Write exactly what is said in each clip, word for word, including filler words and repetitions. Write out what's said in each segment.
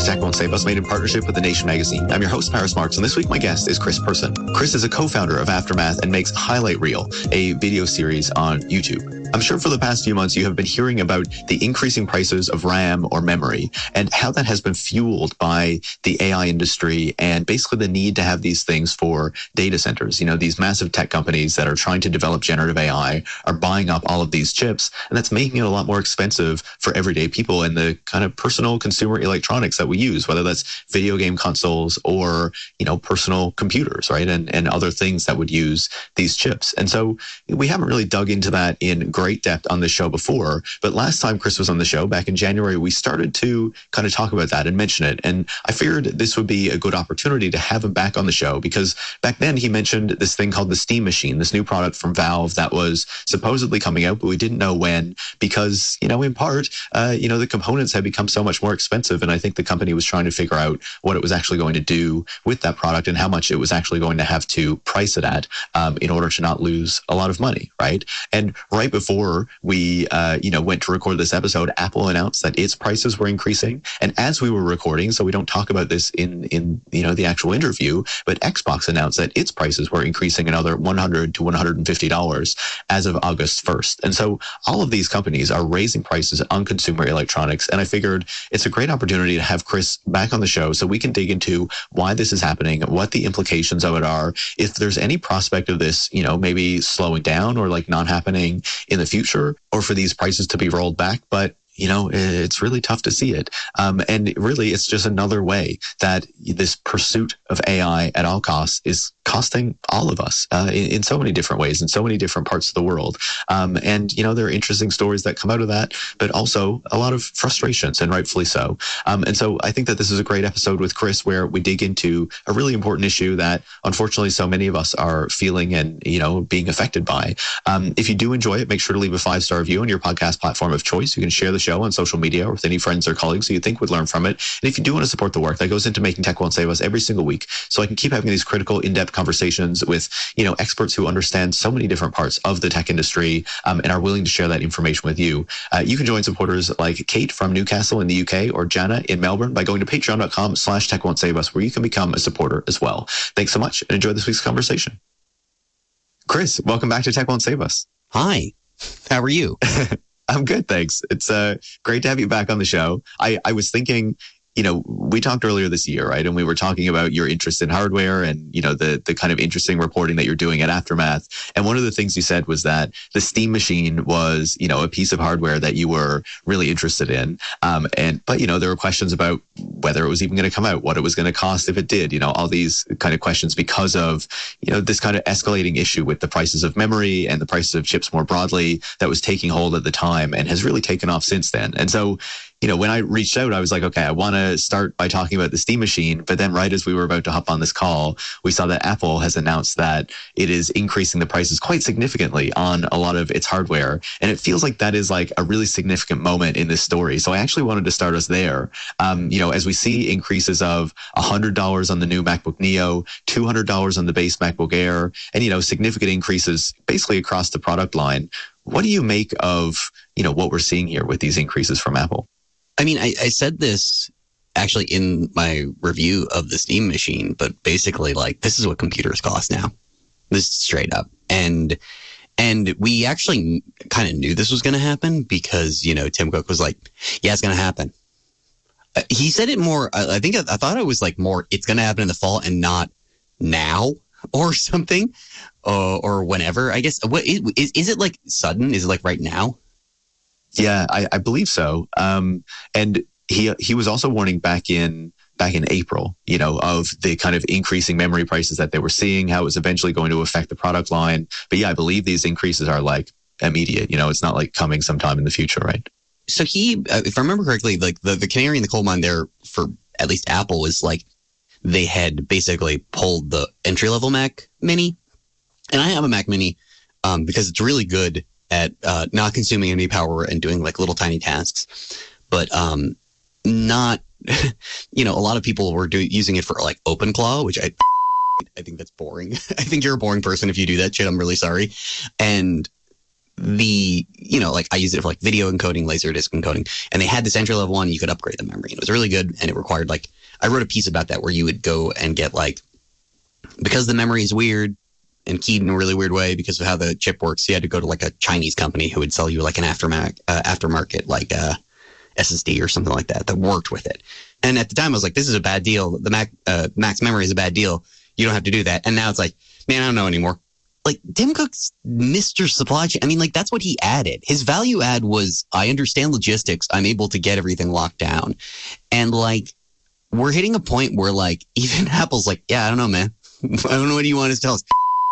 Tech Won't Save Us, made in partnership with The Nation magazine. I'm your host, Paris Marks, and this week my guest is Chris Person. Chris is a co-founder of Aftermath and makes Highlight Reel, a video series on YouTube. I'm sure for the past few months you have been hearing about the increasing prices of RAM or memory and how that has been fueled by the A I industry and basically the need to have these things for data centers. You know, these massive tech companies that are trying to develop generative A I are buying up all of these chips, and that's making it a lot more expensive for everyday people and the kind of personal consumer electronics that we use, whether that's video game consoles or, you know, personal computers, right? And, and other things that would use these chips. And so we haven't really dug into that in great depth on the show before, but last time Chris was on the show back in January, we started to kind of talk about that and mention it. And I figured this would be a good opportunity to have him back on the show because back then he mentioned this thing called the Steam Machine, this new product from Valve that was supposedly coming out, but we didn't know when because, you know, in part, uh, you know, the components had become so much more expensive. And I think the company was trying to figure out what it was actually going to do with that product and how much it was actually going to have to price it at um, in order to not lose a lot of money, right? And right before we, uh, you know, went to record this episode, Apple announced that its prices were increasing. And as we were recording, so we don't talk about this in, in you know, the actual interview, but Xbox announced that its prices were increasing another one hundred to one hundred fifty dollars as of August first. And so all of these companies are raising prices on consumer electronics. And I figured it's a great opportunity to have Chris back on the show so we can dig into why this is happening, what the implications of it are, if there's any prospect of this, you know, maybe slowing down or like not happening in the future, or for these prices to be rolled back. But you know, it's really tough to see it. Um, and really, it's just another way that this pursuit of A I at all costs is costing all of us uh, in, in so many different ways, in so many different parts of the world. Um, and, you know, there are interesting stories that come out of that, but also a lot of frustrations, and rightfully so. Um, and so I think that this is a great episode with Chris where we dig into a really important issue that, unfortunately, so many of us are feeling and, you know, being affected by. Um, if you do enjoy it, make sure to leave a five-star review on your podcast platform of choice. You can share the show on social media or with any friends or colleagues who you think would learn from it. And if you do want to support the work that goes into making Tech Won't Save Us every single week, so I can keep having these critical, in-depth conversations with, you know, experts who understand so many different parts of the tech industry um, and are willing to share that information with you. Uh, you can join supporters like Kate from Newcastle in the U K or Jana in Melbourne by going to patreon.com slash Tech Won't Save Us, where you can become a supporter as well. Thanks so much and enjoy this week's conversation. Chris, welcome back to Tech Won't Save Us. Hi, how are you? I'm good, thanks. It's uh, great to have you back on the show. I, I was thinking, you know, we talked earlier this year, right? And we were talking about your interest in hardware and, you know, the the kind of interesting reporting that you're doing at Aftermath. And one of the things you said was that the Steam Machine was, you know, a piece of hardware that you were really interested in. Um, and but, you know, there were questions about whether it was even going to come out, what it was going to cost if it did, you know, all these kind of questions because of, you know, this kind of escalating issue with the prices of memory and the prices of chips more broadly that was taking hold at the time and has really taken off since then. And so, you know, when I reached out, I was like, okay, I want to start by talking about the Steam Machine. But then right as we were about to hop on this call, we saw that Apple has announced that it is increasing the prices quite significantly on a lot of its hardware. And it feels like that is like a really significant moment in this story. So I actually wanted to start us there. Um, you know, as we see increases of one hundred dollars on the new MacBook Neo, two hundred dollars on the base MacBook Air, and, you know, significant increases basically across the product line. What do you make of, you know, what we're seeing here with these increases from Apple? I mean, I, I said this actually in my review of the Steam Machine, but basically, like, this is what computers cost now. This is straight up. And and we actually kind of knew this was going to happen because, you know, Tim Cook was like, yeah, it's going to happen. Uh, he said it more, I, I think, I, I thought it was like more, it's going to happen in the fall and not now or something, uh, or whenever, I guess. What is, is, is it like sudden? Is it like right now? Yeah, I, I believe so. Um, and he he was also warning back in back in April, you know, of the kind of increasing memory prices that they were seeing, how it was eventually going to affect the product line. But yeah, I believe these increases are like immediate. You know, it's not like coming sometime in the future, right? So he, uh, if I remember correctly, like the, the canary in the coal mine there for at least Apple was like they had basically pulled the entry level Mac Mini, and I have a Mac Mini um, because it's really good at uh, not consuming any power and doing like little tiny tasks, but um, not, you know, a lot of people were do- using it for like OpenClaw, which I, I think that's boring. I think you're a boring person if you do that shit. I'm really sorry. And the, you know, like I use it for like video encoding, Laserdisc encoding, and they had this entry level one. You could upgrade the memory. And it was really good, and it required like, I wrote a piece about that where you would go and get like, because the memory is weird and keyed in a really weird way because of how the chip works, you had to go to like a Chinese company who would sell you like an aftermarket, uh, aftermarket like uh, S S D or something like that that worked with it. And at the time I was like, this is a bad deal. The Mac, uh, Max memory is a bad deal. You don't have to do that. And now it's like, man, I don't know anymore. Like Tim Cook's Mister Supply Chain. I mean, like that's what he added. His value add was, I understand logistics. I'm able to get everything locked down. And like, we're hitting a point where like, even Apple's like, yeah, I don't know, man. I don't know what you want to tell us.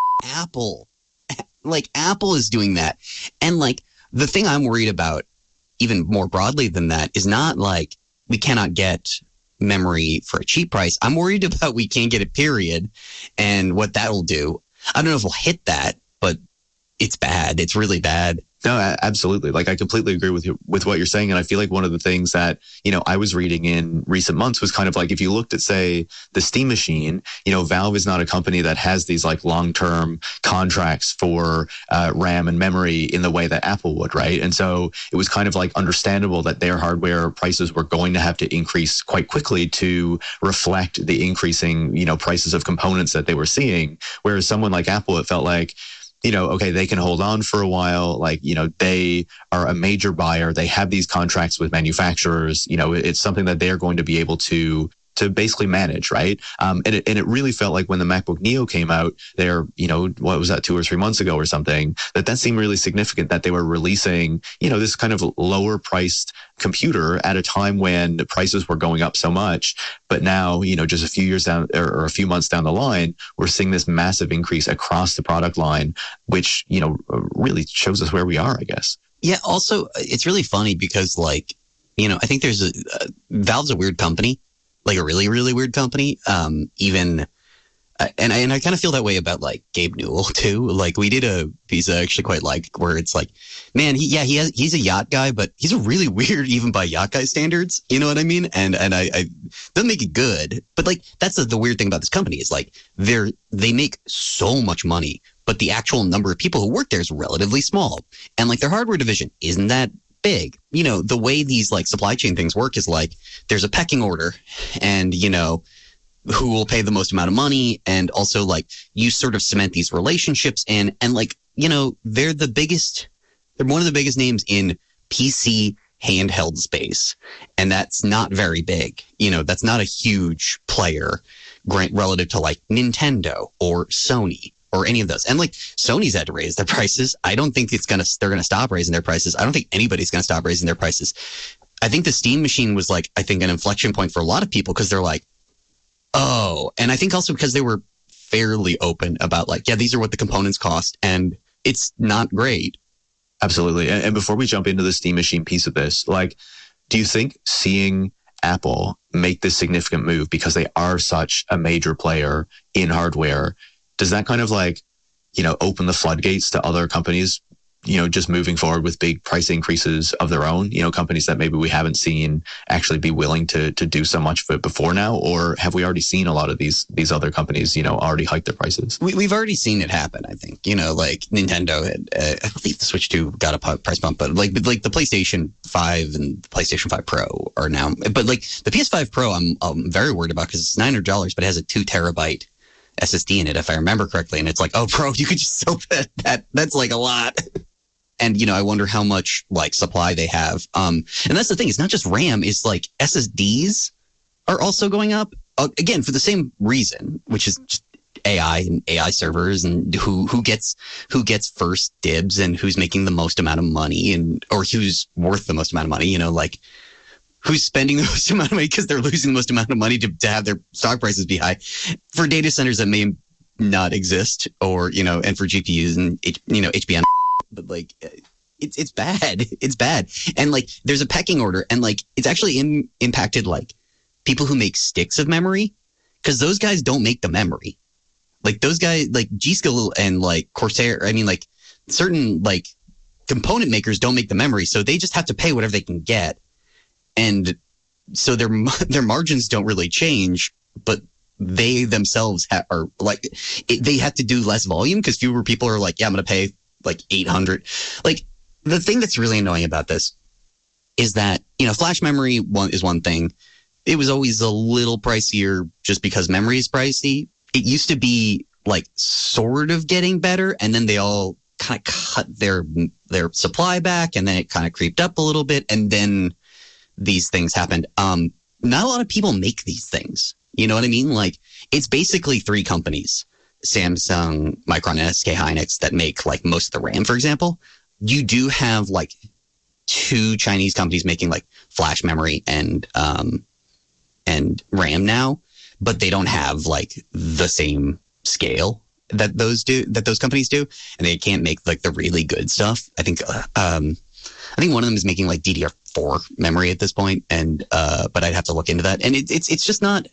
Apple, like Apple is doing that. And like, the thing I'm worried about even more broadly than that is not like we cannot get memory for a cheap price. I'm worried about we can't get it, period. And what that'll do. I don't know if we'll hit that, but it's bad. It's really bad. No, absolutely. Like I completely agree with you, with what you're saying. And I feel like one of the things that, you know, I was reading in recent months was kind of like, if you looked at, say, the Steam Machine, you know, Valve is not a company that has these like long-term contracts for uh, RAM and memory in the way that Apple would, right? And so it was kind of like understandable that their hardware prices were going to have to increase quite quickly to reflect the increasing, you know, prices of components that they were seeing. Whereas someone like Apple, it felt like, you know, okay, they can hold on for a while. Like, you know, they are a major buyer. They have these contracts with manufacturers. You know, it's something that they're going to be able to to basically manage, right? Um, and it and it really felt like when the MacBook Neo came out there, you know, what was that, two or three months ago or something, that that seemed really significant that they were releasing, you know, this kind of lower priced computer at a time when the prices were going up so much. But now, you know, just a few years down or, or a few months down the line, we're seeing this massive increase across the product line, which, you know, really shows us where we are, I guess. Yeah. Also, it's really funny because like, you know, I think there's a, uh, Valve's a weird company. Like a really, really weird company. Um, even, uh, and I, and I kind of feel that way about like Gabe Newell too. Like we did a piece I actually quite like where it's like, man, he, yeah, he has, he's a yacht guy, but he's a really weird, even by yacht guy standards. You know what I mean? And, and I, I doesn't make it good, but like, that's the, the weird thing about this company is like, they're, they make so much money, but the actual number of people who work there is relatively small. And like their hardware division isn't that big. You know, the way these like supply chain things work is like there's a pecking order and, you know, who will pay the most amount of money. And also like you sort of cement these relationships in and like, you know, they're the biggest, they're one of the biggest names in P C handheld space. And that's not very big. You know, that's not a huge player relative to like Nintendo or Sony. Or any of those. And like Sony's had to raise their prices. I don't think it's going to, they're going to stop raising their prices. I don't think anybody's going to stop raising their prices. I think the Steam Machine was like, I think an inflection point for a lot of people because they're like, oh, and I think also because they were fairly open about like, yeah, these are what the components cost and it's not great. Absolutely. And, and before we jump into the Steam Machine piece of this, like, do you think seeing Apple make this significant move because they are such a major player in hardware, does that kind of like, you know, open the floodgates to other companies, you know, just moving forward with big price increases of their own, you know, companies that maybe we haven't seen actually be willing to to do so much for it before now? Or have we already seen a lot of these these other companies, you know, already hike their prices? We, we've already seen it happen, I think. You know, like Nintendo, had, uh, I believe the Switch two got a price bump, but like like the PlayStation five and the PlayStation five Pro are now, but like the P S five Pro, I'm, I'm very worried about because it's nine hundred dollars, but it has a two terabyte S S D in it, if I remember correctly. And it's like, oh, bro, you could just sell that. that that's like a lot. And, you know, I wonder how much like supply they have. Um, and that's the thing. It's not just RAM. It's like S S Ds are also going up uh, again for the same reason, which is just A I and A I servers and who, who gets, who gets first dibs and who's making the most amount of money and, or who's worth the most amount of money, you know, like, who's spending the most amount of money because they're losing the most amount of money to, to have their stock prices be high for data centers that may not exist or, you know, and for G P Us and, you know, H B M. But like, it's, it's bad. It's bad. And like, there's a pecking order and like, it's actually in, impacted like people who make sticks of memory because those guys don't make the memory. Like those guys, like G-Skill and like Corsair, I mean, like certain like component makers don't make the memory. So they just have to pay whatever they can get. And so their their margins don't really change, but they themselves ha- are like, it, they have to do less volume because fewer people are like, yeah, I'm going to pay like eight hundred. Like, the thing that's really annoying about this is that, you know, flash memory one is one thing. It was always a little pricier just because memory is pricey. It used to be like sort of getting better, and then they all kind of cut their their supply back, and then it kind of creeped up a little bit, and then these things happened. Um, not a lot of people make these things. You know what I mean? Like, it's basically three companies, Samsung, Micron, and S K Hynix, that make like most of the RAM, for example. You do have like two Chinese companies making like flash memory and um, and RAM now, but they don't have like the same scale that those do that those companies do, and they can't make like the really good stuff. I think uh, um, I think one of them is making like D D R four memory at this point, and uh, but I'd have to look into that. And it, it's it's just not.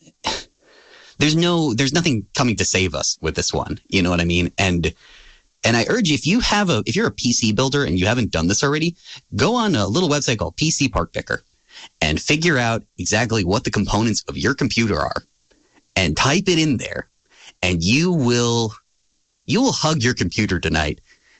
There's no there's nothing coming to save us with this one. You know what I mean? And and I urge you, if you have a if you're a P C builder and you haven't done this already, go on a little website called P C Part Picker and figure out exactly what the components of your computer are, and type it in there, and you will you will hug your computer tonight,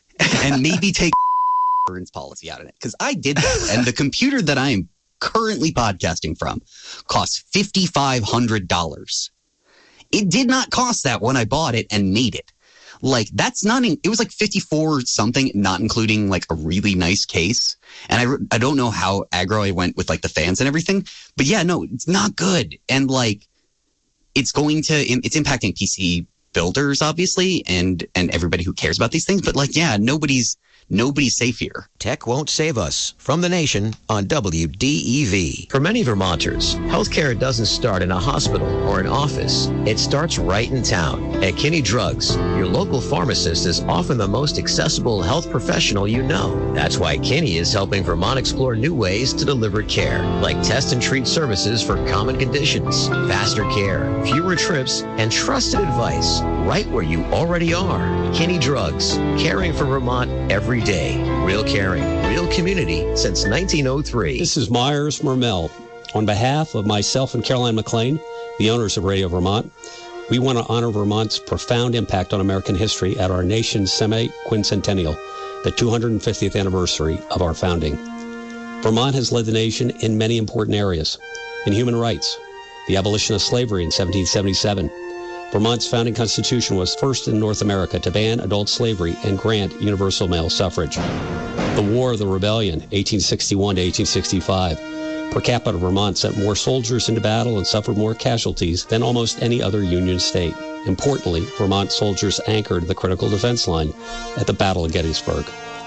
and maybe take insurance policy out of it. Because I did that, and the computer that I am currently podcasting from costs five thousand five hundred dollars. It did not cost that when I bought it and made it. Like, that's not, in, it was like fifty-four something, not including like a really nice case. And I, I don't know how aggro I went with like the fans and everything, but yeah, no, it's not good. And like, it's going to, it's impacting P C builders, obviously, and, and everybody who cares about these things. But like, yeah, nobody's, nobody's safe here. Tech Won't Save Us, from The Nation on W D E V. For many Vermonters, healthcare doesn't start in a hospital or an office. It starts right in town. At Kinney Drugs, your local pharmacist is often the most accessible health professional you know. That's why Kinney is helping Vermont explore new ways to deliver care, like test and treat services for common conditions, faster care, fewer trips, and trusted advice right where you already are. Kinney Drugs, caring for Vermont every day. Real caring, real community since nineteen oh three. This is Myers Mermel. On behalf of myself and Caroline McLean, the owners of Radio Vermont, we want to honor Vermont's profound impact on American history at our nation's semi-quincentennial, the two hundred fiftieth anniversary of our founding. Vermont has led the nation in many important areas. In human rights, the abolition of slavery in seventeen seventy-seven. Vermont's founding constitution was first in North America to ban adult slavery and grant universal male suffrage. The War of the Rebellion, eighteen sixty-one to eighteen sixty-five. Per capita, Vermont sent more soldiers into battle and suffered more casualties than almost any other Union state. Importantly, Vermont soldiers anchored the critical defense line at the Battle of Gettysburg.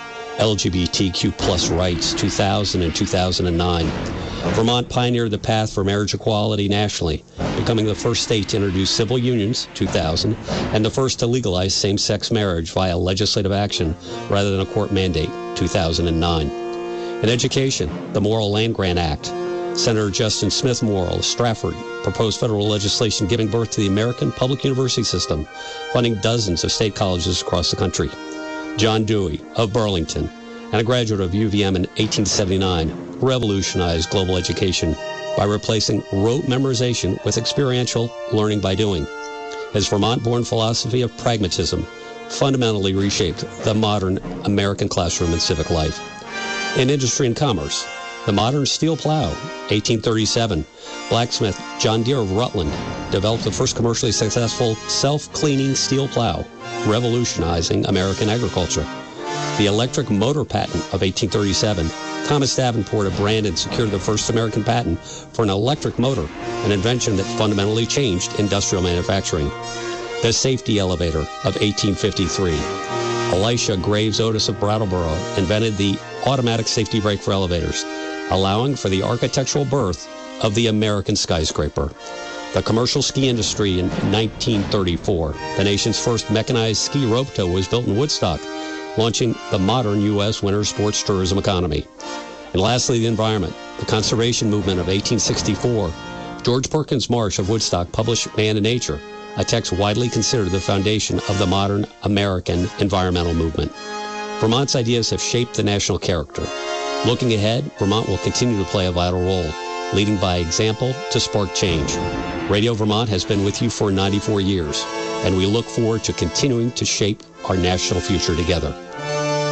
L G B T Q plus rights, two thousand and two thousand nine. Vermont pioneered the path for marriage equality nationally, becoming the first state to introduce civil unions, two thousand, and the first to legalize same-sex marriage via legislative action rather than a court mandate, two thousand nine. In education, the Morrill Land Grant Act. Senator Justin Smith Morrill of Stratford proposed federal legislation giving birth to the American public university system, funding dozens of state colleges across the country. John Dewey of Burlington, and a graduate of U V M in eighteen seventy-nine, revolutionized global education by replacing rote memorization with experiential learning by doing. His Vermont-born philosophy of pragmatism fundamentally reshaped the modern American classroom and civic life. In industry and commerce, the modern steel plow, eighteen thirty-seven, blacksmith John Deere of Rutland developed the first commercially successful self-cleaning steel plow, revolutionizing American agriculture. The electric motor patent of eighteen thirty-seven, Thomas Davenport of Brandon secured the first American patent for an electric motor, an invention that fundamentally changed industrial manufacturing. The safety elevator of eighteen fifty-three. Elisha Graves Otis of Brattleboro invented the automatic safety brake for elevators, allowing for the architectural birth of the American skyscraper. The commercial ski industry in nineteen thirty-four. The nation's first mechanized ski rope tow was built in Woodstock, launching the modern U S winter sports tourism economy. And lastly, the environment. The conservation movement of eighteen sixty-four. George Perkins Marsh of Woodstock published Man and Nature, a text widely considered the foundation of the modern American environmental movement. Vermont's ideas have shaped the national character. Looking ahead, Vermont will continue to play a vital role, leading by example to spark change. Radio Vermont has been with you for ninety-four years, and we look forward to continuing to shape our national future together.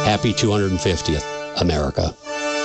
Happy two hundred fiftieth, America.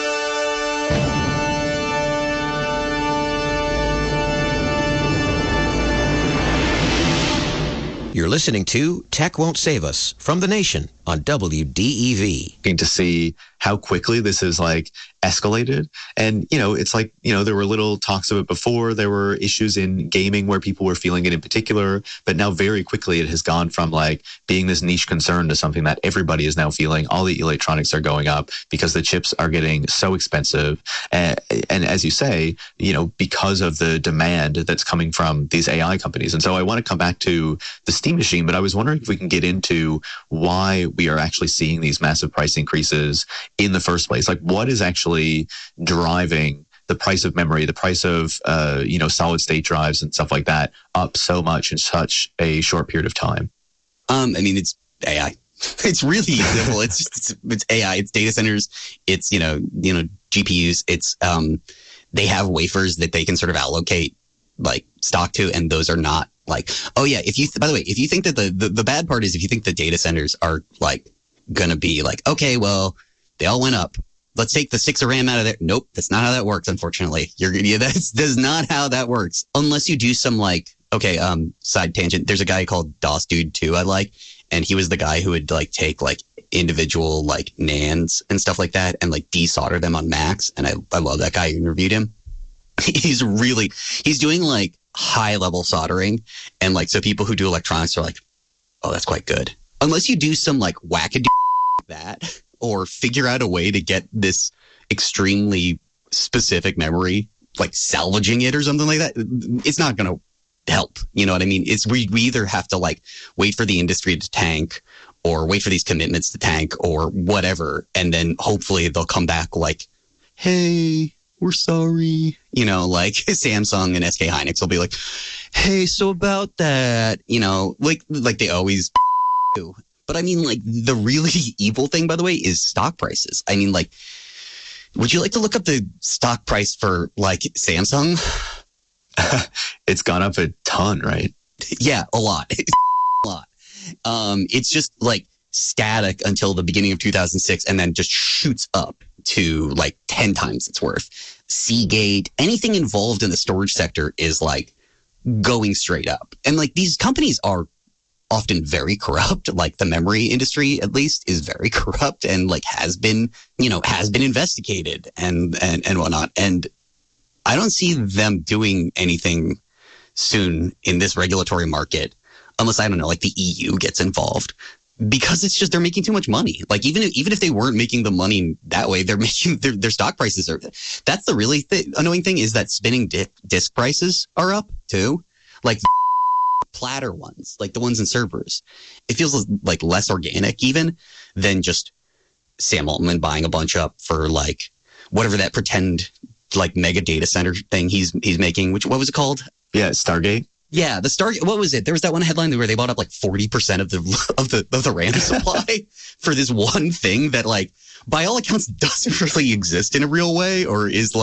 You're listening to Tech Won't Save Us from The Nation on W D E V. To see how quickly this is like escalated. And, you know, it's like, you know, there were little talks of it before. There were issues in gaming where people were feeling it in particular. But now very quickly it has gone from like being this niche concern to something that everybody is now feeling. All the electronics are going up because the chips are getting so expensive. And, and as you say, you know, because of the demand that's coming from these A I companies. And so I want to come back to the Steam Machine, but I was wondering if we can get into why we are actually seeing these massive price increases in the first place. Like, what is actually driving the price of memory, the price of, uh, you know, solid state drives and stuff like that up so much in such a short period of time? Um, I mean, it's A I. It's really simple. It's just, it's, it's A I. It's data centers. It's, you know, you know, G P Us. It's, um, they have wafers that they can sort of allocate like stock to, and those are not like, oh yeah, if you, th- by the way, if you think that the, the, the bad part is if you think the data centers are like going to be like, okay, well, they all went up. Let's take the six of RAM out of there. Nope, that's not how that works, unfortunately. You're yeah, that's, that's not how that works. Unless you do some like, okay, um, side tangent. There's a guy called DOS Dude too I like, and he was the guy who would like take like individual like NANDs and stuff like that and like desolder them on Macs. And I, I love that guy. I interviewed him. He's really, he's doing like high level soldering. And like, so people who do electronics are like, oh, that's quite good. Unless you do some like wackadoo like that, or figure out a way to get this extremely specific memory, like salvaging it or something like that, it's not going to help. You know what I mean? It's we, we either have to like wait for the industry to tank or wait for these commitments to tank or whatever. And then hopefully they'll come back like, hey, we're sorry. You know, like Samsung and S K Hynix will be like, hey, so about that, you know, like, like they always do. But I mean, like, the really evil thing, by the way, is stock prices. I mean, like, would you like to look up the stock price for, like, Samsung? It's gone up a ton, right? Yeah, a lot. a lot. Um, it's just, like, static until the beginning of two thousand six and then just shoots up to, like, ten times its worth. Seagate, anything involved in the storage sector is, like, going straight up. And, like, these companies are often very corrupt, like the memory industry, at least, is very corrupt and like has been, you know, has been investigated and, and, and whatnot. And I don't see them doing anything soon in this regulatory market, unless, I don't know, like the E U gets involved, because it's just, they're making too much money. Like even if, even if they weren't making the money that way, they're making their, their stock prices are, that's the really th- annoying thing is that spinning di- disk prices are up too. Like platter ones, like the ones in servers, it feels like less organic even than just Sam Altman buying a bunch up for like whatever that pretend like mega data center thing he's he's making. Which what was it called? Yeah, Stargate. Yeah, the Stargate. What was it? There was that one headline where they bought up like forty percent of the of the of the RAM supply for this one thing that, like, by all accounts, doesn't really exist in a real way, or is like.